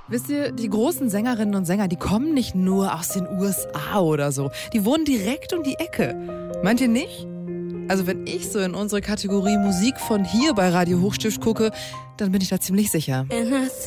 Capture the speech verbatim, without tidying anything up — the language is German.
Wisst ihr, die großen Sängerinnen und Sänger, die kommen nicht nur aus den U S A oder so. Die wohnen direkt um die Ecke. Meint ihr nicht? Also wenn ich so in unsere Kategorie Musik von hier bei Radio Hochstift gucke, dann bin ich da ziemlich sicher.